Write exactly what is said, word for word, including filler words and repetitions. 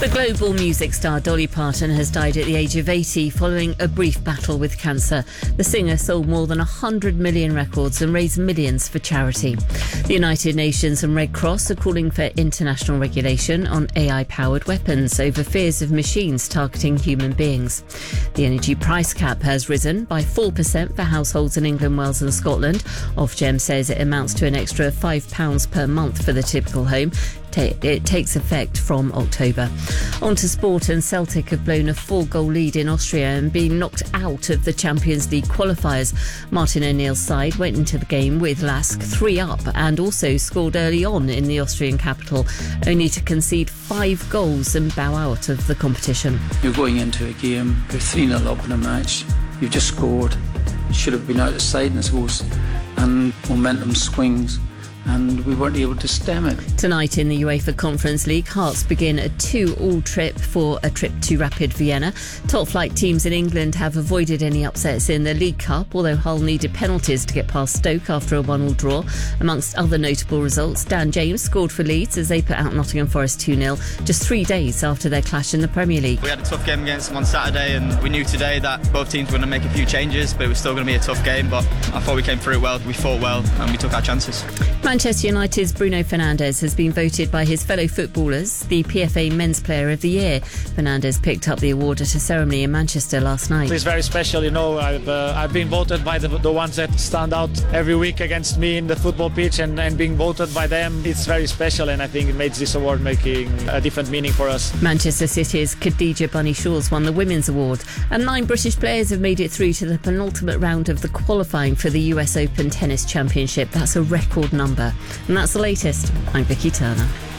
The global music star Dolly Parton has died at the age of eighty following a brief battle with cancer. The singer sold more than one hundred million records and raised millions for charity. The United Nations and Red Cross are calling for international regulation on A I-powered weapons over fears of machines targeting human beings. The energy price cap has risen by four percent for households in England, Wales and Scotland. Ofgem says it amounts to an extra five pounds per month for the typical home. It takes effect from October. On to sport, and Celtic have blown a four-goal lead in Austria and being knocked out of the Champions League qualifiers. Martin O'Neill's side went into the game with Lask three up and also scored early on in the Austrian capital, only to concede five goals and bow out of the competition. You're going into a game, you're three nil up in a match, you've just scored, you should have been out of sight, and I suppose, and momentum swings, and we weren't able to stem it. Tonight in the UEFA Conference League, Hearts begin a two-all trip for a trip to Rapid Vienna. Top-flight teams in England have avoided any upsets in the League Cup, although Hull needed penalties to get past Stoke after a one-all draw. Amongst other notable results, Dan James scored for Leeds as they put out Nottingham Forest two nil, just three days after their clash in the Premier League. We had a tough game against them on Saturday, and we knew today that both teams were going to make a few changes, but it was still going to be a tough game. But I thought we came through it well, we fought well, and we took our chances. Manchester United's Bruno Fernandes has been voted by his fellow footballers the P F A Men's Player of the Year. Fernandes picked up the award at a ceremony in Manchester last night. It's very special, you know. I've uh, I've been voted by the, the ones that stand out every week against me in the football pitch, and, and being voted by them, it's very special, and I think it makes this award making a different meaning for us. Manchester City's Khadija Bunny Shaw's won the Women's Award, and nine British players have made it through to the penultimate round of the qualifying for the U S Open Tennis Championship. That's a record number. And that's the latest. I'm Vicky Turner.